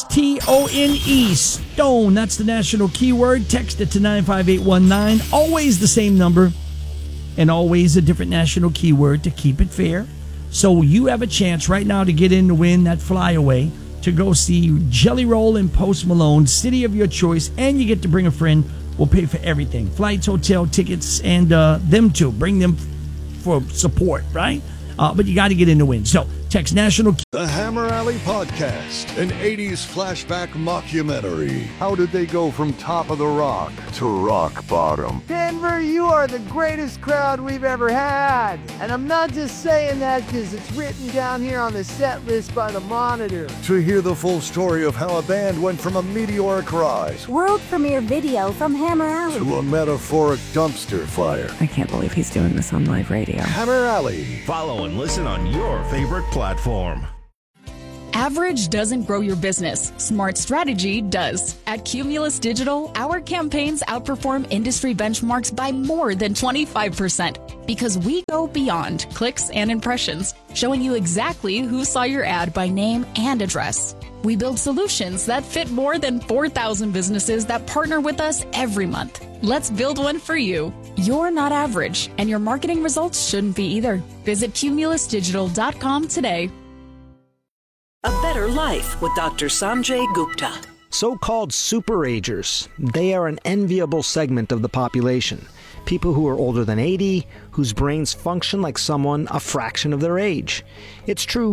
STONE, Stone. That's the national keyword. Text it to 95819. Always the same number and always a different national keyword to keep it fair. So you have a chance right now to get in to win that flyaway to go see Jelly Roll and Post Malone, city of your choice, and you get to bring a friend. We'll pay for everything. Flights, hotel, tickets, and them too. Bring them for support, right? But you got to get in to win. So text national. The Hammer Alley Podcast, an 80s flashback mockumentary. How did they go from top of the rock to rock bottom? Denver, you are the greatest crowd we've ever had. And I'm not just saying that because it's written down here on the set list by the Monitor. To hear the full story of how a band went from a meteoric rise World premiere video from Hammer Alley. to a metaphoric dumpster fire. I can't believe he's doing this on live radio. Hammer Alley. Follow and listen on your favorite platform. Average doesn't grow your business. Smart strategy does. At Cumulus Digital, our campaigns outperform industry benchmarks by more than 25% because we go beyond clicks and impressions, showing you exactly who saw your ad by name and address. We build solutions that fit more than 4,000 businesses that partner with us every month. Let's build one for you. You're not average, and your marketing results shouldn't be either. Visit cumulusdigital.com today. A Better Life with Dr. Sanjay Gupta. So-called superagers. They are an enviable segment of the population. People who are older than 80, whose brains function like someone a fraction of their age. It's true,